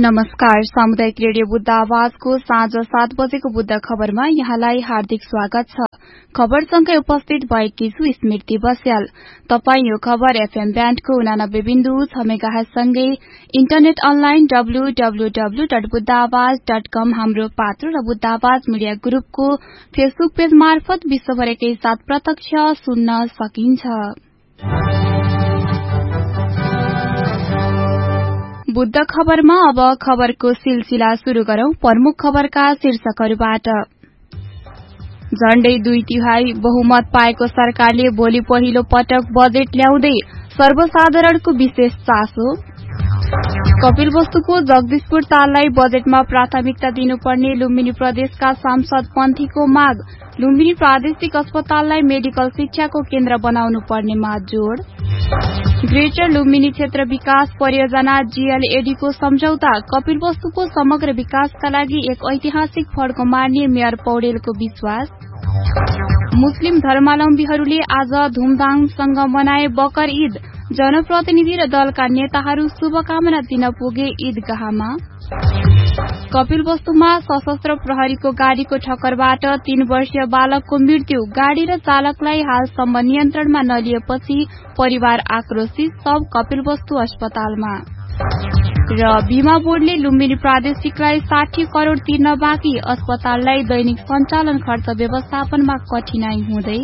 नमस्कार, सामुदायिक रेडियो बुद्ध आवाजको साँझ 7 बजेको बुद्ध खबरमा यहाँलाई हार्दिक स्वागत छ। खबरसँगै उपस्थित भएकी छु स्मृति बस्याल। तपाई यो खबर एफएम ब्यान्डको 89.6 मेगाहर्जसँगै इन्टरनेट अनलाइन www.buddhaawaz.com हाम्रो पात्र र बुद्ध आवाज मिडिया ग्रुपको फेसबुक पेज मार्फत विश्वभरकै साथ प्रत्यक्ष सुन्न सकिन्छ। बुद्ध खबरमा अब खबरको सिलसिला शुरू गरौं। प्रमुख खबरका शीर्षकहरूबाट। झण्डै 2/3 बहुमत पाएको सरकारले भोलि पहिलो पटक बजेट ल्याउँदै सर्वसाधारणको विशेष चासो। कपिलवस्तुको जगदीशपुर ताललाई बजेटमा प्राथमिकता दिनुपर्ने लुम्बिनी प्रदेशका सांसद पन्थीको माग। लुम्बिनी प्रादेशिक अस्पताललाई मेडिकल शिक्षाको केन्द्र बनाउनु पर्नेमा जोड़। ग्रेटर लुम्बिनी क्षेत्र विकास परियोजना जीएलएडी को सम्झौता। कपिलवस्तुको समग्र विकासका लागि एक ऐतिहासिक फड्को मार्ने मेयर पौडेलको विश्वास। मुस्लिम धर्मावलम्बीहरूले आज धूमधामसँग मनाए बकर ईद। जनप्रतिनिधि र दलका नेताहरू शुभकामना दिन पुगे ईदगाहमा। कपिलवस्तुमा सशस्त्र प्रहरीको गाड़ीको ठक्करबाट 3 वर्षीय बालकको मृत्यु। गाड़ी र चालकलाई हालसम्म नियन्त्रणमा नलिएपछि परिवार आक्रोशित। सब कपिलवस्तु अस्पतालमा। र बीमा बोर्डले लुम्बिनी प्रादेशिकलाई 60 करोड़ तिर्न बाँकी। अस्पताललाई दैनिक सञ्चालन खर्च व्यवस्थापनमा कठिनाई हुँदै।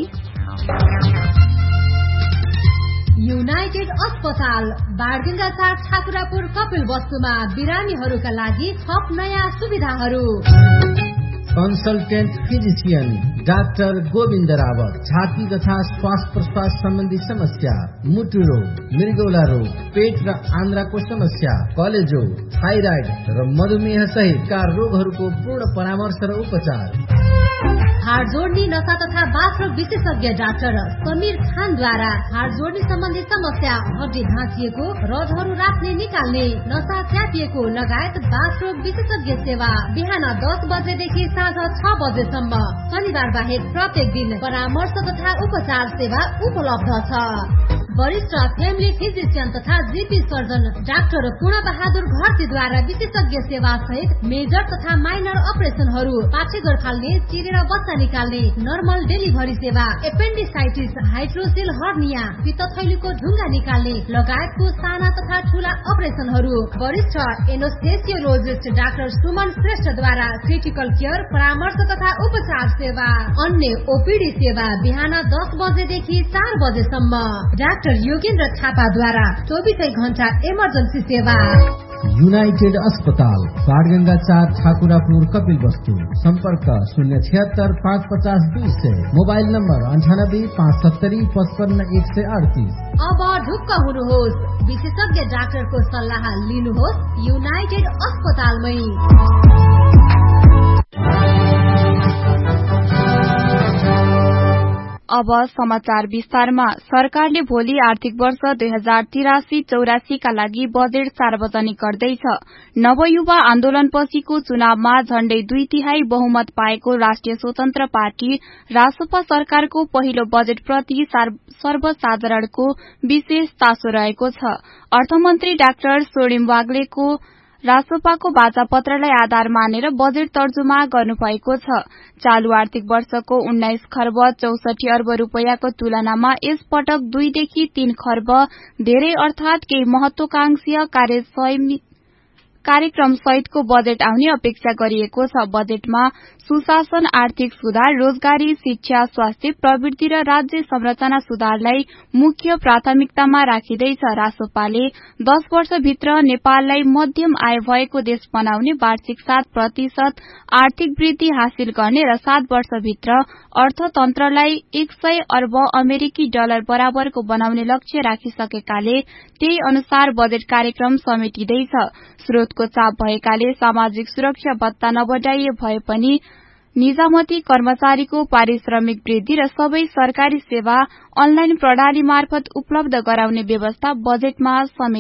युनाइटेड अस्पताल बाणगंगा 4 ठाकुरापुर कपिलवस्तुमा बिरामीहरूका लागि थप नयाँ सुविधाहरू। Consultant physician doctor Govind Rawat. छाती तथा श्वास प्रश्वास सम्बन्धी समस्या, मुटु रोग, मृगौला रोग, पेट र आन्द्राको समस्या, कलेजो, थाइराइड र मधुमेह सहितका रोगहरूको पूर्ण परामर्श र उपचार। हाड जोड्ने नसा तथा बाथरुम विशेषज्ञ डाक्टर समीर खानद्वारा हाड जोड्ने सम्बन्धी समस्या, हड्डी भाँचिएको, रडहरू राख्ने निकाल्ने, नसा च्यापिएको लगायत बाथरुम विशेषज्ञ सेवा बिहान 10 बजेदेखि साँझ 6 बजेसम्म। शनिबार बाहेक प्रत्येक दिन परामर्श तथा उपचार सेवा उपलब्ध छ। वरिष्ठ फ्यामिली फिजिशियन तथा जीपी सर्जन डाक्टर पूर्ण बहादुर घरतीद्वारा विशेषज्ञ सेवा सहित मेजर तथा माइनर अपरेशनहरू, पाठेघर फाल्ने, चिरेर बच्चा निकाल्ने, नर्मल डेलिभरी सेवा, एपेन्डिसाइटिस, हाइड्रोसिल हर्निया, पित्तथैलीको ढुङ्गा निकाल्ने लगायतको साना तथा ठूला अपरेशनहरू। वरिष्ठ एनोस्थेसियोलोजिस्ट डाक्टर सुमन श्रेष्ठद्वारा क्रिटिकल केयर, परामर्श तथा उपचार सेवा। अन्य ओपीडी सेवा बिहान 10 बजेदेखि 4 बजेसम्म। डाक्टर योगेन्द्र थापाद्वारा 24 घण्टा इमर्जेन्सी सेवा। युनाइटेड अस्पताल बाणगंगा 4 ठाकुरापुर कपिलवस्तु। सम्पर्क 076 550 200। Mobile number 98 570 55 138। अब ढुक्क हुनुहोस्, विशेषज्ञ डाक्टरको सल्लाह लिनुहोस् युनाइटेड अस्पतालमै। अब समाचार विस्तारमा। सरकारले भोलि आर्थिक वर्ष 2083-84 का लागि बजेट सार्वजनिक गर्दैछ। नवयुवा आन्दोलनपछिको चुनावमा झण्डै 2/3 बहुमत पाएको राष्ट्रिय स्वतन्त्र पार्टी रासपा सरकारको पहिलो बजेटप्रति सर्वसाधारणको विशेष चासो रहेको छ। अर्थमन्त्री डाक्टर सोडिम वाग्लेको रासपाको बाचापत्रलाई आधार मानेर बजेट तर्जुमा गर्नुभएको छ। चालू आर्थिक वर्षको 19 खर्ब 64 अर्ब रूपियाँको तुलनामा यस पटक 2 देखि 3 खर्ब धेरै अर्थात केही महत्वाकांक्षी कार्यक्रम सहितको बजेट आउने अपेक्षा गरिएको छ। बजेटमा सुशासन, आर्थिक सुधार, रोजगारी, शिक्षा, स्वास्थ्य, प्रवृत्ति र राज्य संरचना सुधारलाई मुख्य प्राथमिकतामा राखिँदैछ। रासपाले 10 वर्षभित्र नेपाललाई मध्यम आय भएको देश बनाउने, वार्षिक 7% आर्थिक वृद्धि हासिल गर्ने र 7 वर्षभित्र अर्थतन्त्रलाई 100 अर्ब अमेरिकी डलर बराबरको बनाउने लक्ष्य राखिसकेकाले त्यही अनुसार बजेट कार्यक्रम समेटिँदैछ। स्रोतको चाप भएकाले सामाजिक सुरक्षा भत्ता नबढाइए भए पनि निजामती कर्मचारीको पारिश्रमिक वृद्धि र सबै सरकारी सेवा अनलाइन प्रणाली मार्फत उपलब्ध गराउने व्यवस्था बजेटमा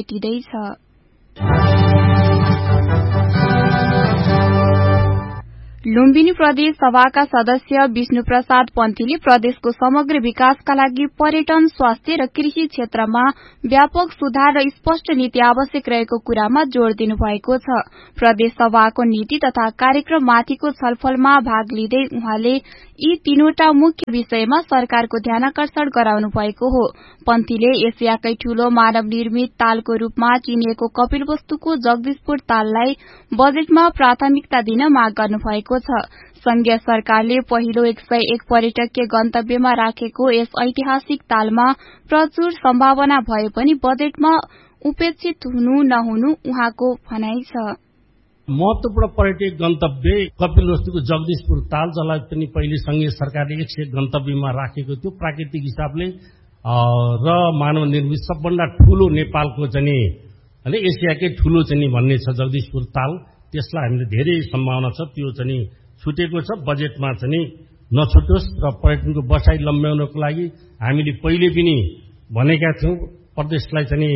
समेटिँदैछ। लुम्बिनी प्रदेश सभाका सदस्य विष्णु प्रसाद पन्थीले प्रदेशको समग्र विकासका लागि पर्यटन, स्वास्थ्य र कृषि क्षेत्रमा व्यापक सुधार र स्पष्ट नीति आवश्यक रहेको कुरामा जोड़ दिनुभएको छ। प्रदेश सभाको नीति तथा कार्यक्रममाथिको छलफलमा भाग लिँदै उहाँले यी तीनवटा मुख्य विषयमा सरकारको ध्यानाकर्षण गराउनु भएको हो। पन्थीले एसियाकै ठूलो मानव निर्मित तालको रूपमा चिनिएको कपिलवस्तुको जगदीशपुर ताललाई बजेटमा प्राथमिकता दिन माग गर्नुभएको छ। संघीय सरकारले पहिलो 101 पर्यटकीय गन्तव्यमा राखेको यस ऐतिहासिक तालमा प्रचुर सम्भावना भए पनि बजेटमा उपेक्षित हुनु नहुनु उहाँको भनाइ छ। महत्वपूर्ण पर्यटकीय गन्तव्य कपिलवस्तुको जगदीशपुर ताल, जसलाई पनि पहिले संघीय सरकारले 101 गन्तव्यमा राखेको थियो, प्राकृतिक हिसाबले र मानव निर्मित सबभन्दा ठूलो नेपालको चाहिँ हैन एसियाकै ठूलो चाहिँ भन्ने छ जगदीशपुर ताल। त्यसलाई हामीले धेरै सम्भावना छ, त्यो चाहिँ छुटेको छ। बजेटमा चाहिँ नछुटोस् र पर्यटनको बसाई लम्ब्याउनको लागि हामीले पहिले पनि भनेका थियौं। प्रदेशलाई चाहिँ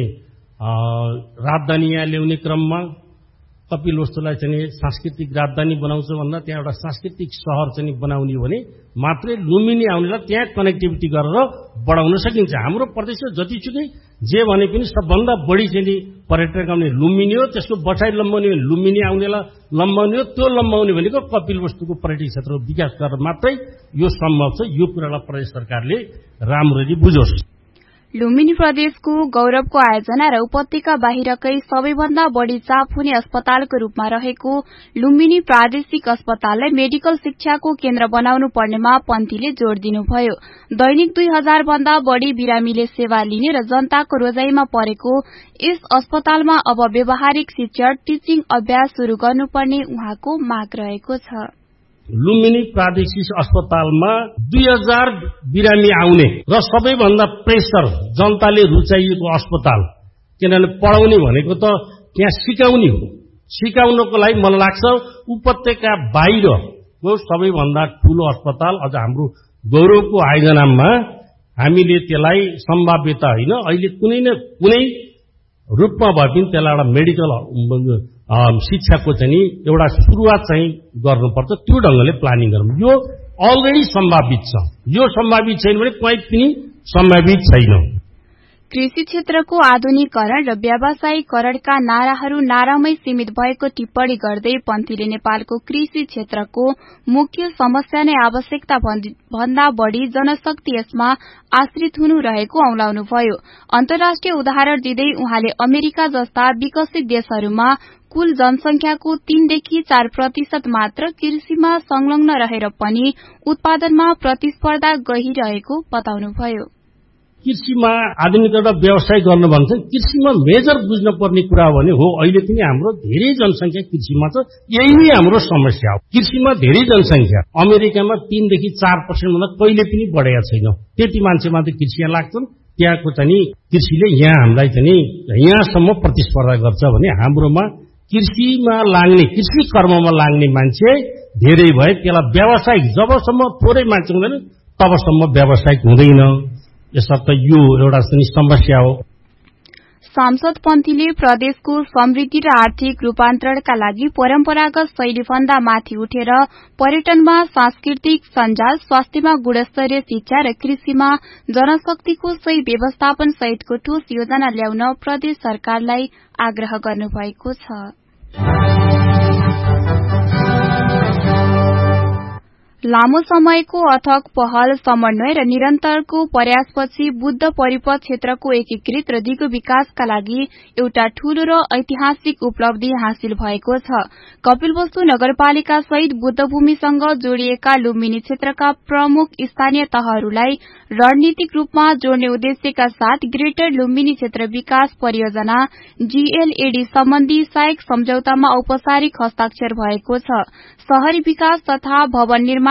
राजधानी यहाँ ल्याउने क्रममा कपिलवस्तुलाई चाहिँ सांस्कृतिक राजधानी बनाउँछ भन्दा त्यहाँ एउटा सांस्कृतिक शहर चाहिँ बनाउने भने मात्रै लुम्बिनी आउनेलाई त्यहाँ कनेक्टिभिटी गरेर बढाउन सकिन्छ। हाम्रो प्रदेशमा जतिसुकै जे भने पनि सबभन्दा बढी चाहिँ पर्यटक आउने लुम्बिनी हो, त्यसको बसाई लम्बाउने भने लुम्बिनी आउनेलाई लम्बाउने हो। त्यो लम्बाउने भनेको कपिलवस्तुको पर्यटक क्षेत्रको विकास गरेर मात्रै यो सम्भव छ। यो कुरालाई प्रदेश सरकारले राम्ररी बुझोस्। लुम्बिनी प्रदेशको गौरवको आयोजना र उपत्यका बाहिरकै सबैभन्दा बढ़ी चाप हुने अस्पतालको रूपमा रहेको लुम्बिनी प्रादेशिक अस्पताललाई मेडिकल शिक्षाको केन्द्र बनाउनु पर्नेमा पन्थीले जोड़ दिनुभयो। दैनिक 2000 भन्दा बढ़ी बिरामीले सेवा लिने र जनताको रोजाइमा परेको यस अस्पतालमा अब व्यावहारिक शिक्षण टीचिङ अभ्यास शुरू गर्नुपर्ने उहाँको माग रहेको छ। लुम्बिनी प्रादेशिक अस्पतालमा 2000 बिरामी आउने र सबैभन्दा प्रेसर जनताले रुचाइएको अस्पताल, किनभने पढाउने भनेको त त्यहाँ सिकाउने हो। सिकाउनको लागि मलाई लाग्छ उपत्यका बाहिरको सबैभन्दा ठूलो अस्पताल अझ हाम्रो गौरवको आयोजनामा हामीले त्यसलाई सम्भाव्यता होइन, अहिले कुनै न कुनै रूपमा भए पनि त्यसलाई एउटा मेडिकल शिक्षाको चाहिँ एउटा सुरुवात चाहिँ गर्नुपर्छ। त्यो ढंगले प्लानिङ गरौँ। यो अलरेडी सम्भावित छ। यो सम्भावित छैन भने कहीँ पनि सम्भावित छैन। कृषि क्षेत्रको आधुनिकीकरण र व्यावसायीकरणका नाराहरू नारामै सीमित भएको टिप्पणी गर्दै पन्थीले नेपालको कृषि क्षेत्रको मुख्य समस्या नै आवश्यकता भन्दा बढ़ी जनशक्ति यसमा आश्रित हुनु रहेको औंलाउनुभयो। अन्तर्राष्ट्रिय उदाहरण दिँदै उहाँले अमेरिका जस्ता विकसित देशहरूमा कुल जनसंख्याको 3 देखि 4% मात्र कृषिमा संलग्न रहेर पनि उत्पादनमा प्रतिस्पर्धा गहिरहेको बताउनुभयो। कृषिमा आधुनिकीकरण व्यवसाय गर्न भन्छ। कृषिमा मेजर बुझ्न पर्ने कुरा भने हो अहिले पनि हाम्रो धेरै जनसंख्या कृषिमा छ। यही नै हाम्रो समस्या हो। कृषिमा धेरै जनसंख्या अमेरिकामा 3 देखि 4% भन्दा कहिले पनि बढेको छैन। त्यति मान्छे मात्र कृषिमा लाग्छन्। त्यहाँको चाहिँ कृषिले यहाँ हामीलाई चाहिँ यहाँसम्म प्रतिस्पर्धा गर्छ भने हाम्रोमा कृषिमा लाग्ने कृषि कर्ममा लाग्ने मान्छे धेरै भए त्यसलाई व्यावसायिक जबसम्म थोरै मान्छे हुँदैन तबसम्म व्यावसायिक हुँदैन। यसर्थ यो एउटा समस्या हो। सांसद पन्थीले प्रदेशको समृद्धि र आर्थिक रूपान्तरणका लागि परम्परागत शैलीभन्दा माथि उठेर पर्यटनमा सांस्कृतिक सञ्जाल, स्वास्थ्यमा गुणस्तरीय शिक्षा र कृषिमा जनशक्तिको सही व्यवस्थापन सहितको ठोस योजना ल्याउन प्रदेश सरकारलाई आग्रह गर्नुभएको छ। लामो समयको अथक पहल, समन्वय र निरन्तरको प्रयासपछि बुद्ध परिपथ क्षेत्रको एकीकृत र दिगो विकासका लागि एउटा ठूलो र ऐतिहासिक उपलब्धि हासिल भएको छ। कपिलवस्तु नगरपालिका सहित बुद्धभूमिसँग जोडिएका लुम्बिनी क्षेत्रका प्रमुख स्थानीय तहहरूलाई रणनीतिक रूपमा जोड्ने उद्देश्यका साथ ग्रेटर लुम्बिनी क्षेत्र विकास परियोजना GLAD सम्बन्धी सहायक सम्झौतामा औपचारिक हस्ताक्षर भएको छ। शहरी विकास तथा भवन निर्माण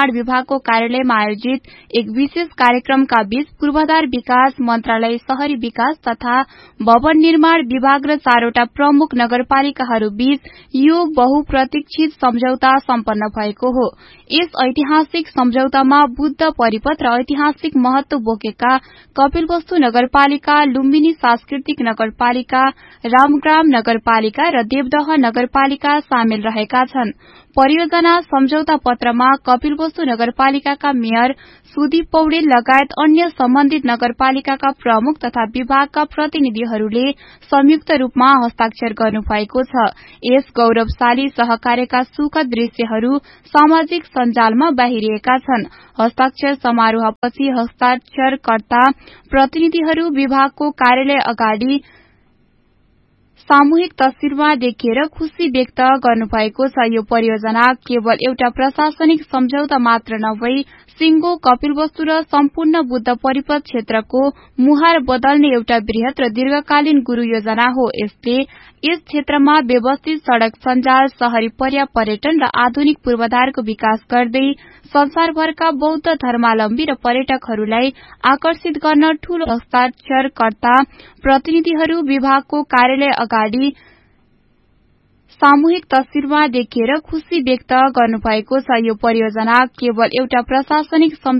निर्माण विभागको कार्यालयमा आयोजित एक विशेष कार्यक्रमका बीच पूर्वाधार विकास मन्त्रालय, शहरी विकास तथा भवन निर्माण विभाग र 4वटा प्रमुख नगरपालिकाहरू बीच यो बहुप्रतीक्षित सम्झौता सम्पन्न भएको हो। यस ऐतिहासिक सम्झौतामा बुद्ध परिपथ र ऐतिहासिक महत्व बोकेका कपिलवस्तु नगरपालिका, लुम्बिनी सांस्कृतिक नगरपालिका, रामग्राम नगरपालिका र देवदह नगरपालिका सामेल रहेका छन्। परियोजना सम्झौता पत्रमा कपिलवस्तु नगरपालिकाका मेयर सुदीप पौडेल लगायत अन्य सम्बन्धित नगरपालिकाका प्रमुख तथा विभागका प्रतिनिधिहरूले संयुक्त रूपमा हस्ताक्षर गर्नुभएको छ। यस गौरवशाली सहकार्यका सुखद दृश्यहरू सामाजिक सञ्जालमा बाहिरिएका छन्। हस्ताक्षर समारोहपछि हस्ताक्षरकर्ता प्रतिनिधिहरू विभागको कार्यालय अगाडि सामूहिक तस्विरमा देखिएर खुशी व्यक्त गर्नुभएको छ। यो परियोजना केवल एउटा प्रशासनिक सम्झौता मात्र नभई सिंगो, कपिलवस्तु र सम्पूर्ण बुद्ध परिपथ क्षेत्रको मुहार बदल्ने एउटा वृहत र दीर्घकालीन गुरु योजना हो। यसले यस क्षेत्रमा व्यवस्थित सड़क सञ्जाल, शहरी पर्यटन र आधुनिक पूर्वाधारको विकास गर्दै संसारभरका बौद्ध धर्मावलम्बी र पर्यटकहरूलाई आकर्षित गर्न ठूलो हस्ताक्षरकर्ता प्रतिनिधिहरू विभागको कार्यालय अगाडि सामूहिक तस्विरमा देखिएर खुशी व्यक्त गर्नुभएको छ। यो परियोजना केवल एउटा प्रशासनिक